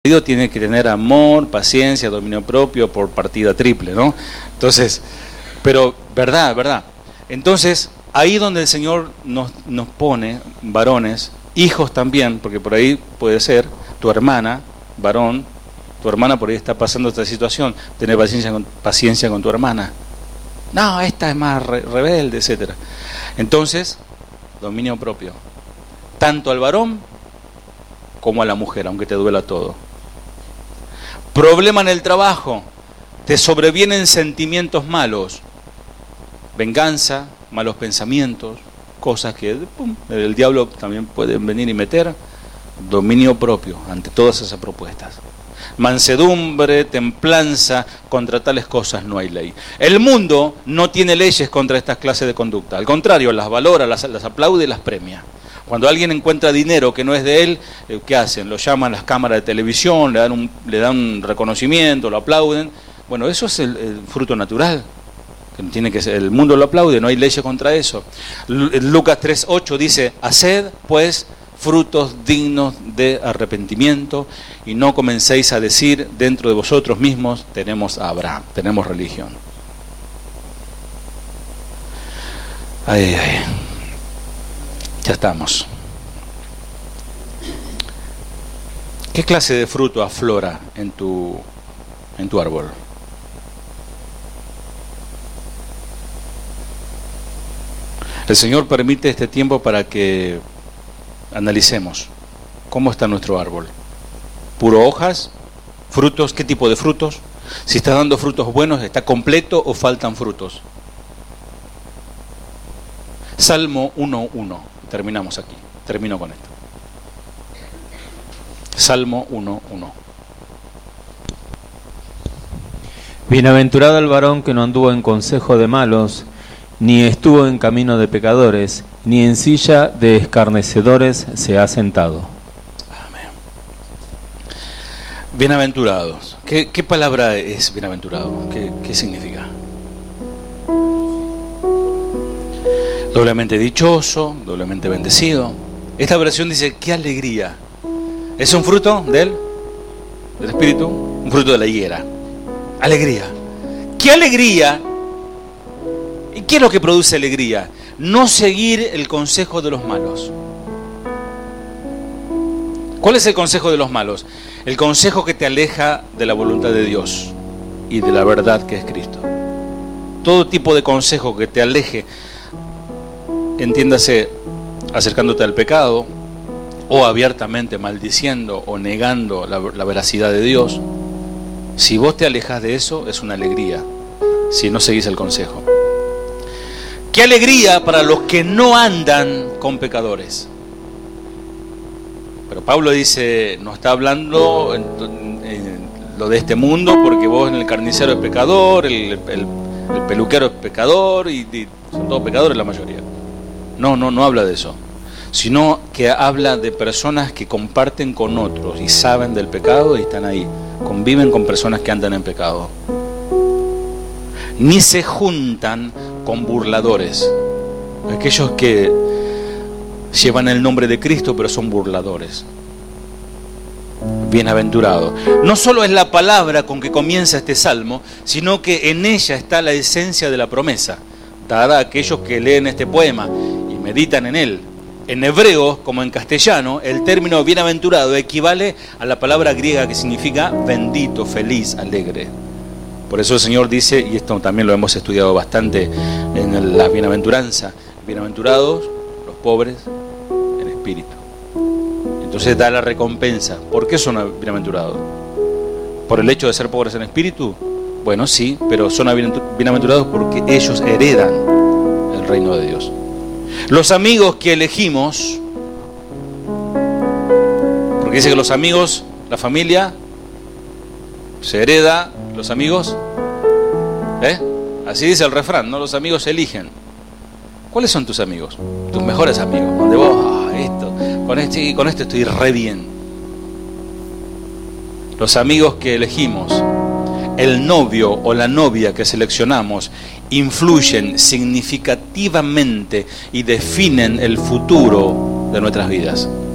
tiene que tener amor, paciencia, dominio propio por partida triple, ¿no? Entonces, pero verdad. Entonces, ahí donde el Señor nos pone, varones, hijos también, porque por ahí puede ser tu hermana, varón, tu hermana por ahí está pasando esta situación, tener paciencia con tu hermana. No, esta es más rebelde, etcétera. Entonces, dominio propio. Tanto al varón como a la mujer, aunque te duela todo. Problema en el trabajo, te sobrevienen sentimientos malos, venganza, malos pensamientos, cosas que el diablo también puede venir y meter. Dominio propio ante todas esas propuestas. Mansedumbre, templanza, contra tales cosas no hay ley. El mundo no tiene leyes contra estas clases de conducta, al contrario, las valora, las aplaude y las premia. Cuando alguien encuentra dinero que no es de él, ¿qué hacen? Lo llaman a las cámaras de televisión, le dan un reconocimiento, lo aplauden. Bueno, eso es el fruto natural. Que tiene que ser, el mundo lo aplaude, no hay leyes contra eso. Lucas 3:8 dice: haced pues frutos dignos de arrepentimiento y no comencéis a decir dentro de vosotros mismos: tenemos a Abraham, tenemos religión. Ay. Ya estamos. ¿Qué clase de fruto aflora en tu árbol? El Señor permite este tiempo para que analicemos cómo está nuestro árbol. ¿Puro hojas? ¿Frutos? ¿Qué tipo de frutos? Si está dando frutos buenos, ¿está completo o faltan frutos? Salmo 1:1. Terminamos aquí. Termino con esto. Salmo 1:1. Bienaventurado el varón que no anduvo en consejo de malos, ni estuvo en camino de pecadores, ni en silla de escarnecedores se ha sentado. Amén. Bienaventurados. ¿Qué palabra es bienaventurado? ¿Qué significa? Doblemente dichoso, doblemente bendecido. Esta versión dice: qué alegría. ¿Es un fruto del Espíritu? Un fruto de la higuera. Alegría. ¡Qué alegría! ¿Y qué es lo que produce alegría? No seguir el consejo de los malos. ¿Cuál es el consejo de los malos? El consejo que te aleja de la voluntad de Dios y de la verdad que es Cristo. Todo tipo de consejo que te aleje, entiéndase, acercándote al pecado, o abiertamente maldiciendo o negando la veracidad de Dios. Si vos te alejas de eso, es una alegría, si no seguís el consejo. ¡Qué alegría para los que no andan con pecadores! Pero Pablo dice, no está hablando en lo de este mundo, porque vos en el carnicero es pecador, el peluquero es pecador, y son todos pecadores la mayoría. No habla de eso, sino que habla de personas que comparten con otros y saben del pecado y están ahí, conviven con personas que andan en pecado. Ni se juntan con burladores, aquellos que llevan el nombre de Cristo pero son burladores. Bienaventurado. No solo es la palabra con que comienza este salmo, sino que en ella está la esencia de la promesa dada a aquellos que leen este poema y meditan en él. En hebreo, como en castellano, el término bienaventurado equivale a la palabra griega que significa bendito, feliz, alegre. Por eso el Señor dice, y esto también lo hemos estudiado bastante en la bienaventuranza: bienaventurados los pobres en espíritu. Entonces da la recompensa. ¿Por qué son bienaventurados? ¿Por el hecho de ser pobres en espíritu? Bueno, sí, pero son bienaventurados porque ellos heredan el reino de Dios. Los amigos que elegimos, porque dice que los amigos, la familia, se hereda, los amigos, así dice el refrán, ¿no? Los amigos se eligen. ¿Cuáles son tus amigos? Tus mejores amigos, donde vos, con esto estoy re bien. Los amigos que elegimos, el novio o la novia que seleccionamos, influyen significativamente y definen el futuro de nuestras vidas.